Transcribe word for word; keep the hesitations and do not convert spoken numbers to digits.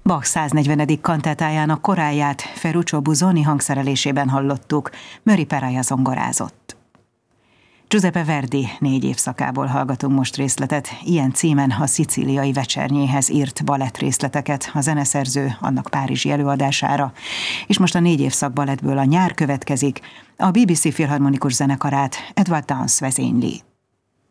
Bach száznegyvenedik kantátájának koráját Ferruccio Busoni hangszerelésében hallottuk, Murray Peraja zongorázott. Giuseppe Verdi négy évszakából hallgatunk most részletet, ilyen címen a Szicíliai Vecsernyéhez írt balett részleteket a zeneszerző annak párizsi előadására, és most a négy évszak balettből a Nyár következik, a bé bé cé Filharmonikus Zenekarát Edward Downes vezényli.